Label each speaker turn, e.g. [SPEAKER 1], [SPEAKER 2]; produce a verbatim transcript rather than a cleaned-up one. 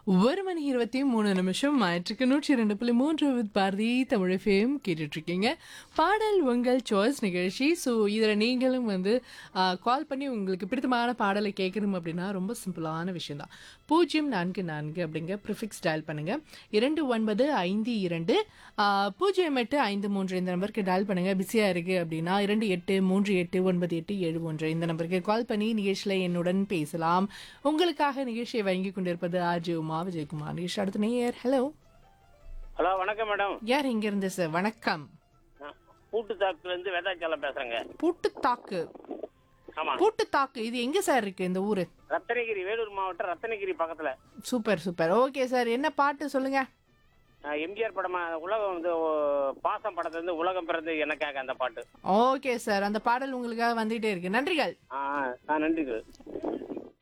[SPEAKER 1] ஒரு மணி இருபத்தி மூணு நிமிஷம் ஆயிற்றுக்கு நூற்றி இரண்டு புள்ளி மூன்று வித் பாரதி தமிழ் எஃப்எம் கேட்டுட்ருக்கீங்க. பாடல் உங்கள் சாய்ஸ் நிகழ்ச்சி. ஸோ இதில் நீங்களும் வந்து கால் பண்ணி உங்களுக்கு பிடித்தமான பாடலை கேட்கணும் அப்படின்னா ரொம்ப சிம்பிளான விஷயந்தான். பூஜ்ஜியம் நான்கு நான்கு அப்படிங்க ப்ரிஃபிக்ஸ் டயல் பண்ணுங்கள். இரண்டு ஒன்பது ஐந்து இரண்டு பூஜ்ஜியம் எட்டு ஐந்து மூன்று இந்த நம்பருக்கு டயல் பண்ணுங்கள். பிஸியாக இருக்குது அப்படின்னா இரண்டு எட்டு மூன்று எட்டு ஒன்பது எட்டு ஏழு ஒன்று இந்த நம்பருக்கு கால் பண்ணி நிகழ்ச்சியில் என்னுடன் பேசலாம். உங்களுக்காக நிகழ்ச்சியை வழங்கி கொண்டிருப்பது ஆர்ஜி உமா விஜயகுமார். நிகழ்ச்சி அடுத்த நேயர். ஹலோ
[SPEAKER 2] ஹலோ வணக்கம் மேடம்.
[SPEAKER 1] யார் இங்க இருந்து சார்? வணக்கம்.
[SPEAKER 2] பூட்டுத்தாக்குல இருந்து வேதாச்சலம் பேசுறேங்க.
[SPEAKER 1] பூட்டுத்தாக்கு.
[SPEAKER 2] ஆமா,
[SPEAKER 1] பூட்டுத்தாக்கு இது எங்க சார் இருக்கு இந்த ஊரு?
[SPEAKER 2] ரத்தனகிரி, வேலூர் மாவட்டம் ரத்தனகிரி பக்கத்துல.
[SPEAKER 1] Super super. ஓகே சார், என்ன பாட்டு சொல்லுங்க.
[SPEAKER 2] ஆஹ் எம்ஜிஆர் படமா உலகம் வந்து ஓ, பாசம் படத்துல இருந்து உலகம் பிறந்து எனக்காக அந்த பாட்டு.
[SPEAKER 1] ஓகே சார், அந்த பாடல் உங்களுக்காக வந்துட்டே இருக்கு. நன்றிகள்.
[SPEAKER 2] ஆஹ் நன்றிகள்.